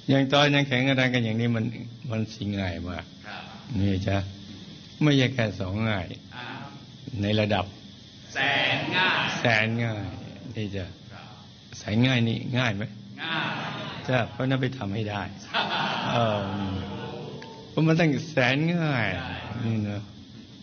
อย่างตอนยังแข็งกระด้างกันอย่างนี้มันสิง่ายมากนี่จ้ะไม่ใช่แค่สองง่ายในระดับแสนง่ายนี่จ้ะแสนง่ายนี่ง่ายไหมง่ายจ้ะเพราะนั้นไปทำให้ได้เพราะมันตั้งแสนง่ายนี่เนอะ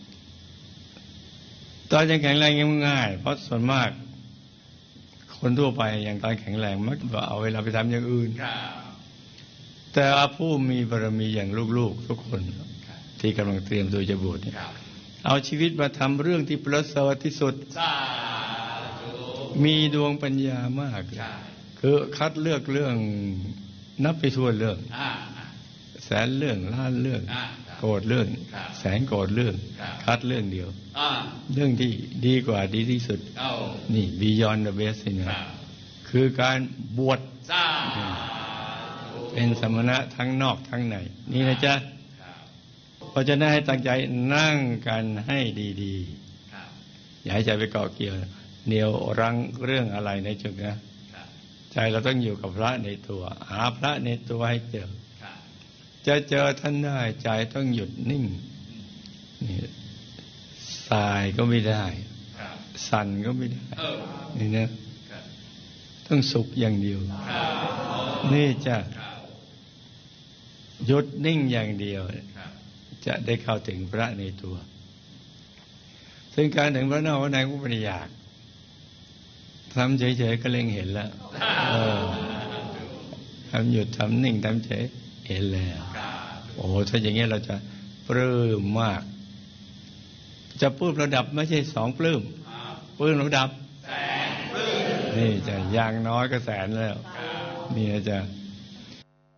ตอนยังแข็งแรงยังง่ายเพราะส่วนมากคนทั่วไปอย่างตอนแข็งแรงมักจะเอาเวลาไปทำอย่างอื่นแต่ผู้มีบารมีอย่างลูกๆทุกคนที่กำลังเตรียมตัวจะบวชเอาชีวิตมาทำเรื่องที่ประเสริฐที่สุดมีดวงปัญญามากคือคัดเลือกเรื่องนับไปทั่วเรื่องแสนเรื่องล้านเรื่องโกรธเรื่องแสนโกรธเรื่องคัดเรื่องเดียวเรื่องที่ดีกว่าดีที่สุดนี่ Beyond the Best นี่นะคือการบวชเป็นสมณะทั้งนอกทั้งในนี่นะจ๊ะเพราะฉะนั้นให้ตั้งใจนั่งกันให้ดีๆอย่าให้ใจไปเกาะเกี่ยวเหนี่ยวรั้งเรื่องอะไรในจุดนะใจเราต้องอยู่กับพระในตัวหาพระในตัวให้เจอจะเจอท่านได้ใจต้องหยุดนิ่งนี่สายก็ไม่ได้สั่นก็ไม่ได้นี่นะต้องสุขอย่างเดียวนี่จะหยุดนิ่งอย่างเดียวจะได้เข้าถึงพระในตัวซึ่งการถึงพระนอกพระในก็ไม่ได้ยากทำเฉยๆก็เล็งเห็นแล้วทำหยุดทำนิ่งทำเฉยเห็นแล้วโอ้ถ้าอย่างนี้เราจะปลื้มมากจะปลื้มระดับไม่ใช่สองปลื้มปลื้มระดับแสนปลื้มนี่จะอย่างน้อยก็แสนแล้วนี่จะ